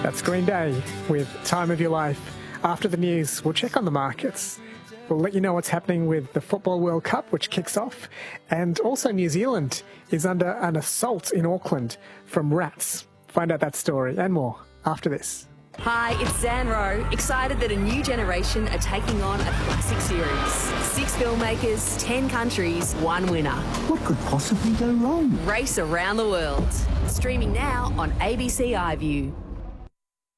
That's Green Day with Time of Your Life. After the news, we'll check on the markets. We'll let you know what's happening with the Football World Cup, which kicks off. And also New Zealand is under an assault in Auckland from rats. Find out that story and more after this. Hi, it's Zan Rowe, excited that a new generation are taking on a classic series. 6 filmmakers, 10 countries, 1 winner. What could possibly go wrong? Race around the world. Streaming now on ABC iView.